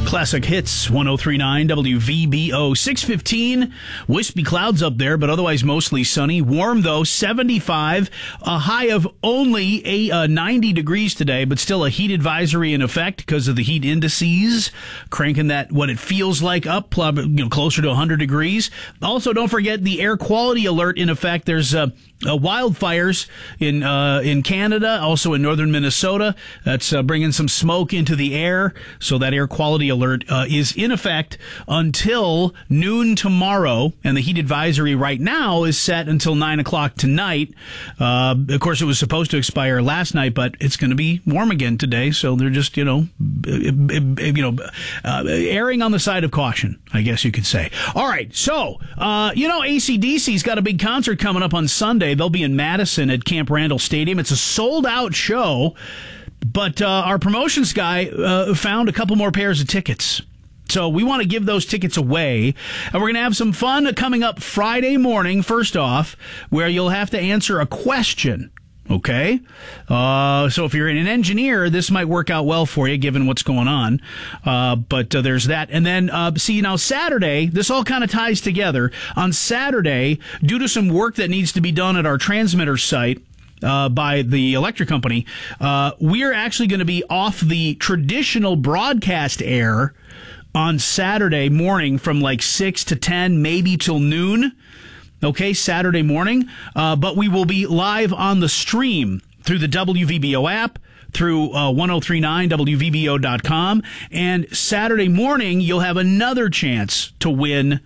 Classic Hits, 103.9 WVBO, 6:15. Wispy clouds up there, but otherwise mostly sunny. Warm, though, 75. A high of only 90 degrees today, but still a heat advisory in effect because of the heat indices, cranking that, what it feels like, up closer to 100 degrees. Also, don't forget the air quality alert in effect. There's wildfires in Canada, also in northern Minnesota. That's bringing some smoke into the air, so that air quality alert is in effect until noon tomorrow, and the heat advisory right now is set until 9 o'clock tonight. Of course, it was supposed to expire last night, but it's going to be warm again today, so they're just, erring on the side of caution, I guess you could say. All right, so, AC/DC's got a big concert coming up on Sunday. They'll be in Madison at Camp Randall Stadium. It's a sold-out show, but our promotions guy found a couple more pairs of tickets. So we want to give those tickets away, and we're going to have some fun coming up Friday morning, first off, where you'll have to answer a question. Okay? So if you're an engineer, this might work out well for you, given what's going on. But there's that. And then, now Saturday, this all kind of ties together. On Saturday, due to some work that needs to be done at our transmitter site, by the electric company, we're actually going to be off the traditional broadcast air on Saturday morning from like 6 to 10, maybe till noon. Okay, Saturday morning. But we will be live on the stream through the WVBO app, through 1039WVBO.com. And Saturday morning, you'll have another chance to win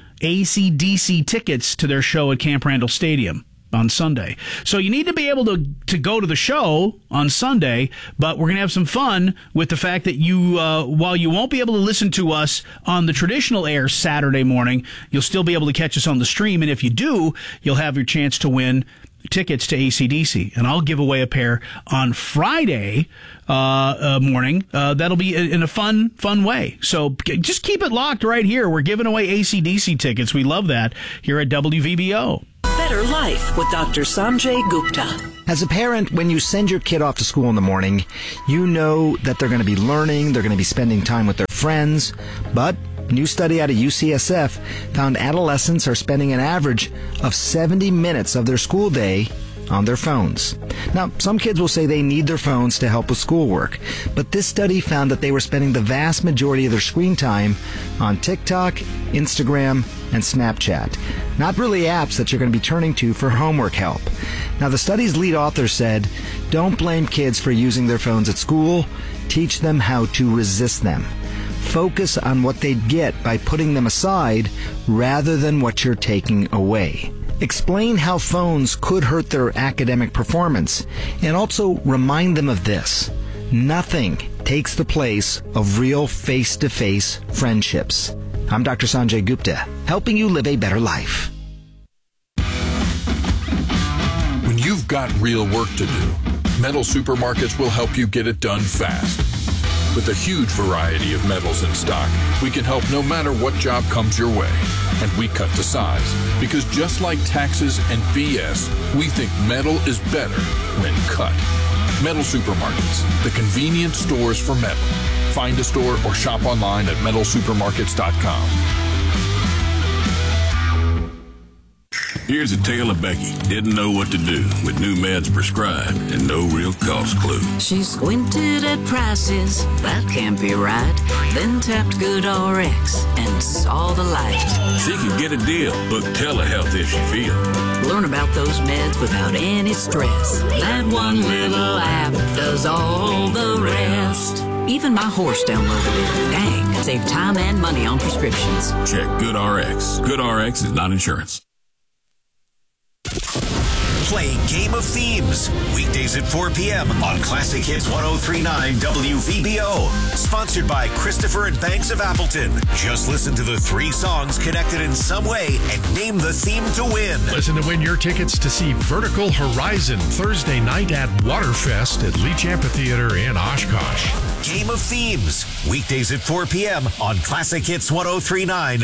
AC/DC tickets to their show at Camp Randall Stadium on Sunday. So you need to be able to go to the show on Sunday, but we're going to have some fun with the fact that you, while you won't be able to listen to us on the traditional air Saturday morning, you'll still be able to catch us on the stream. And if you do, you'll have your chance to win tickets to AC/DC. And I'll give away a pair on Friday morning. That'll be in a fun way. So just keep it locked right here. We're giving away AC/DC tickets. We love that here at WVBO. Better Life with Dr. Sanjay Gupta. As a parent, when you send your kid off to school in the morning, you know that they're going to be learning, they're going to be spending time with their friends. But a new study out of UCSF found adolescents are spending an average of 70 minutes of their school day on their phones. Now, some kids will say they need their phones to help with schoolwork, but this study found that they were spending the vast majority of their screen time on TikTok, Instagram, and Snapchat. Not really apps that you're going to be turning to for homework help. Now, the study's lead author said, don't blame kids for using their phones at school. Teach them how to resist them. Focus on what they'd get by putting them aside rather than what you're taking away. Explain how phones could hurt their academic performance, and also remind them of this. Nothing takes the place of real face-to-face friendships. I'm Dr. Sanjay Gupta, helping you live a better life. When you've got real work to do, Metal Supermarkets will help you get it done fast. With a huge variety of metals in stock, we can help no matter what job comes your way. And we cut to size, because just like taxes and BS, we think metal is better when cut. Metal Supermarkets, the convenient stores for metal. Find a store or shop online at metalsupermarkets.com. Here's a tale of Becky. Didn't know what to do with new meds prescribed and no real cost clue. She squinted at prices, that can't be right. Then tapped GoodRx and saw the light. She could get a deal. Book telehealth if she feels. Learn about those meds without any stress. That one little app does all the rest. Even my horse downloaded it. Dang, save time and money on prescriptions. Check GoodRx. GoodRx is not insurance. Play Game of Themes, weekdays at 4 p.m. on Classic Hits 103.9 WVBO. Sponsored by Christopher and Banks of Appleton. Just listen to the 3 songs connected in some way and name the theme to win. Listen to win your tickets to see Vertical Horizon Thursday night at Waterfest at Leach Amphitheater in Oshkosh. Game of Themes, weekdays at 4 p.m. on Classic Hits 103.9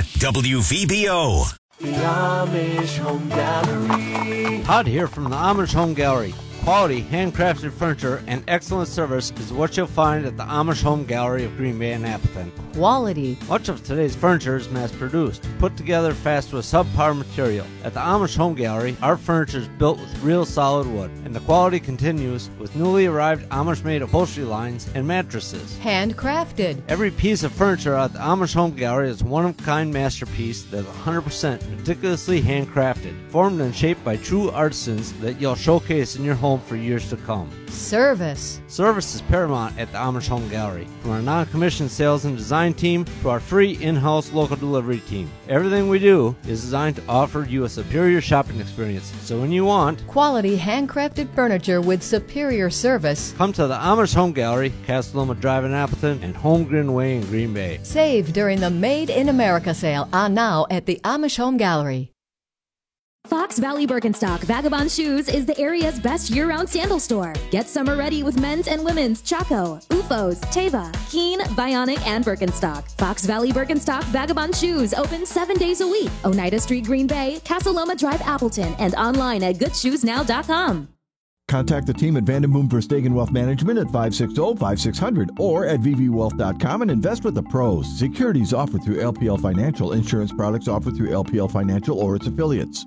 WVBO. The Amish Home Gallery. Todd here from the Amish Home Gallery. Quality, handcrafted furniture and excellent service is what you'll find at the Amish Home Gallery of Green Bay and Appleton. Quality. Much of today's furniture is mass-produced, put together fast with subpar material. At the Amish Home Gallery, our furniture is built with real solid wood, and the quality continues with newly arrived Amish-made upholstery lines and mattresses. Handcrafted. Every piece of furniture at the Amish Home Gallery is a one-of-a-kind masterpiece that is 100% meticulously handcrafted, formed and shaped by true artisans that you'll showcase in your home for years to come. Service. Service is paramount at the Amish Home Gallery. From our non-commissioned sales and design team to our free in-house local delivery team. Everything we do is designed to offer you a superior shopping experience. So when you want quality handcrafted furniture with superior service, come to the Amish Home Gallery, Castle Loma Drive in Appleton, and Holmgren Way in Green Bay. Save during the Made in America sale on now at the Amish Home Gallery. Fox Valley Birkenstock Vagabond Shoes is the area's best year-round sandal store. Get summer ready with men's and women's Chaco, Ufos, Teva, Keen, Bionic, and Birkenstock. Fox Valley Birkenstock Vagabond Shoes open 7 days a week. Oneida Street, Green Bay, Castle Loma Drive, Appleton, and online at goodshoesnow.com. Contact the team at Vandenboom Verstegen Wealth Management at 560-5600 or at vvwealth.com and invest with the pros. Securities offered through LPL Financial. Insurance products offered through LPL Financial or its affiliates.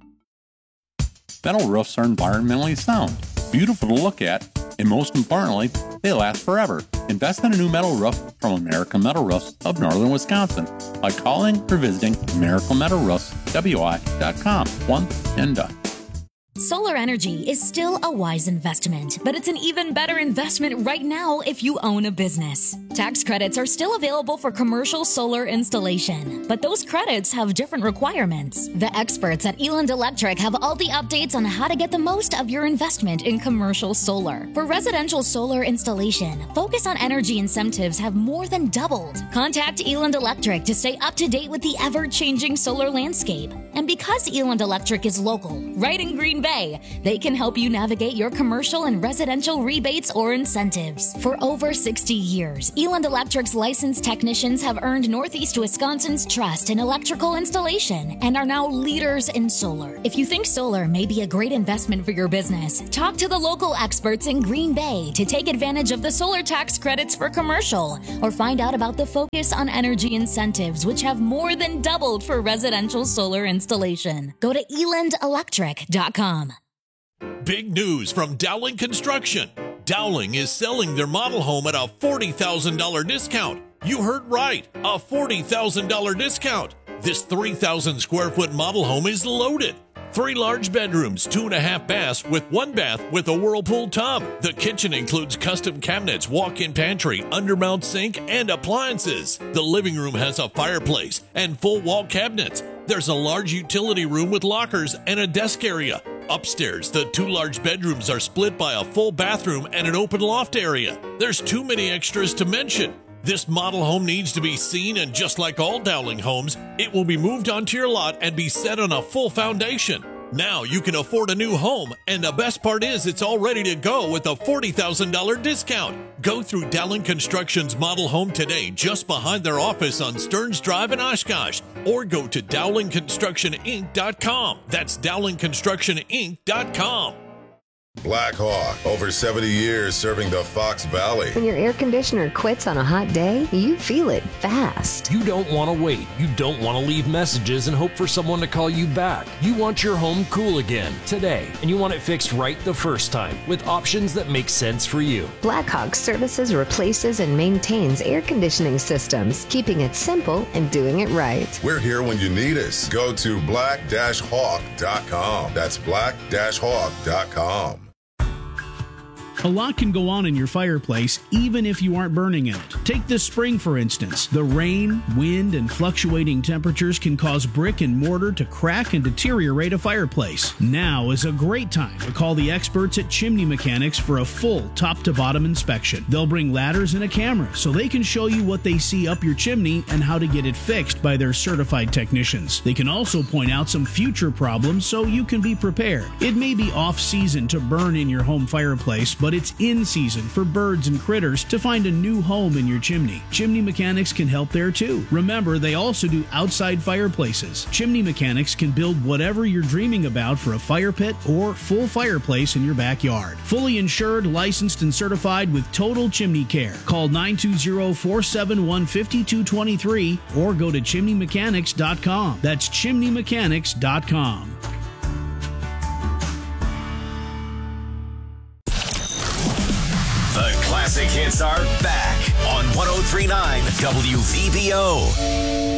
Metal roofs are environmentally sound, beautiful to look at, and most importantly, they last forever. Invest in a new metal roof from American Metal Roofs of Northern Wisconsin by calling or visiting AmericanMetalRoofsWI.com. One and done. Solar energy is still a wise investment, but it's an even better investment right now if you own a business. Tax credits are still available for commercial solar installation, but those credits have different requirements. The experts at Eland Electric have all the updates on how to get the most of your investment in commercial solar. For residential solar installation, Focus on Energy incentives have more than doubled. Contact Eland Electric to stay up to date with the ever-changing solar landscape. And because Eland Electric is local, right in Green Bay, they can help you navigate your commercial and residential rebates or incentives. For over 60 years, Eland Electric's licensed technicians have earned Northeast Wisconsin's trust in electrical installation and are now leaders in solar. If you think solar may be a great investment for your business, talk to the local experts in Green Bay to take advantage of the solar tax credits for commercial, or find out about the Focus on Energy incentives, which have more than doubled for residential solar installation. Go to elandelectric.com. Big news from Dowling Construction. Dowling is selling their model home at a $40,000 discount. You heard right, a $40,000 discount. This 3,000 square foot model home is loaded. 3 large bedrooms, 2.5 baths with 1 bath with a Whirlpool tub. The kitchen includes custom cabinets, walk-in pantry, undermount sink, and appliances. The living room has a fireplace and full wall cabinets. There's a large utility room with lockers and a desk area. Upstairs, the 2 large bedrooms are split by a full bathroom and an open loft area. There's too many extras to mention. This model home needs to be seen, and just like all Dowling homes, it will be moved onto your lot and be set on a full foundation. Now you can afford a new home, and the best part is it's all ready to go with a $40,000 discount. Go through Dowling Construction's model home today just behind their office on Stearns Drive in Oshkosh, or go to DowlingConstructionInc.com. That's DowlingConstructionInc.com. Black Hawk, over 70 years serving the Fox Valley. When your air conditioner quits on a hot day, you feel it fast. You don't want to wait. You don't want to leave messages and hope for someone to call you back. You want your home cool again today, and you want it fixed right the first time with options that make sense for you. Blackhawk services, replaces, and maintains air conditioning systems, keeping it simple and doing it right. We're here when you need us. Go to black-hawk.com. That's black-hawk.com. A lot can go on in your fireplace, even if you aren't burning in it. Take this spring, for instance. The rain, wind, and fluctuating temperatures can cause brick and mortar to crack and deteriorate a fireplace. Now is a great time to call the experts at Chimney Mechanics for a full top-to-bottom inspection. They'll bring ladders and a camera so they can show you what they see up your chimney and how to get it fixed by their certified technicians. They can also point out some future problems so you can be prepared. It may be off-season to burn in your home fireplace, but but it's in season for birds and critters to find a new home in your chimney. Chimney Mechanics can help there too. Remember, they also do outside fireplaces. Chimney Mechanics can build whatever you're dreaming about for a fire pit or full fireplace in your backyard. Fully insured, licensed, and certified with total chimney care. Call 920-471-5223 or go to chimneymechanics.com. That's chimneymechanics.com. The classic hits are back on 103.9 WVBO.